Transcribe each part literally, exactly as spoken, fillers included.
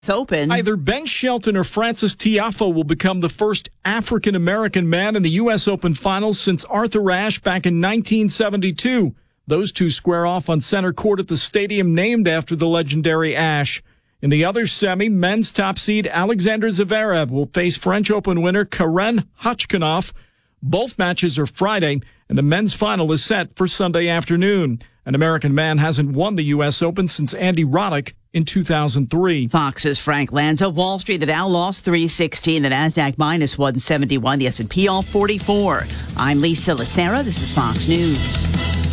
It's open. Either Ben Shelton or Francis Tiafoe will become the first African-American man in the U S Open Finals since Arthur Ashe back in nineteen seventy-two. Those two square off on center court at the stadium named after the legendary Ashe. In the other semi, men's top seed Alexander Zverev will face French Open winner Karen Khachanov. Both matches are Friday, and the men's final is set for Sunday afternoon. An American man hasn't won the U S Open since Andy Roddick in two thousand three. Fox's Frank Lanza. Wall Street, the Dow lost three sixteen, the Nasdaq minus one seventy-one, the S and P all forty-four. I'm Lisa Lacera. This is Fox News.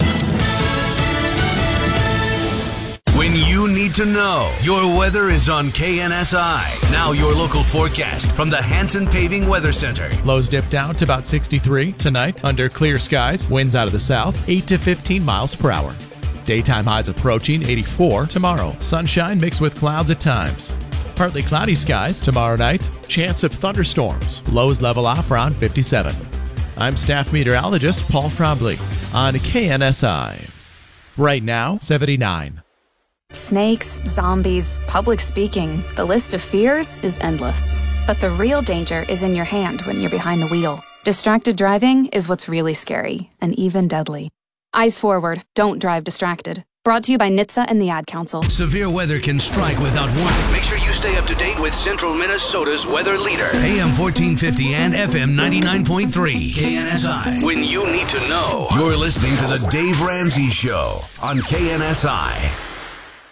When you need to know, your weather is on K N S I. Now your local forecast from the Hanson Paving Weather Center. Lows dip down to about sixty-three tonight under clear skies. Winds out of the south, eight to fifteen miles per hour. Daytime highs approaching eighty-four tomorrow. Sunshine mixed with clouds at times. Partly cloudy skies tomorrow night. Chance of thunderstorms. Lows level off around fifty-seven. I'm staff meteorologist Paul Trombley on K N S I. Right now, seventy-nine. Snakes, zombies, public speaking. The list of fears is endless. But the real danger is in your hand when you're behind the wheel. Distracted driving is what's really scary and even deadly. Eyes forward. Don't drive distracted. Brought to you by N H T S A and the Ad Council. Severe weather can strike without warning. Make sure you stay up to date with Central Minnesota's weather leader. A M fourteen fifty and F M ninety-nine point three. K N S I. When you need to know, you're listening to The Dave Ramsey Show on K N S I.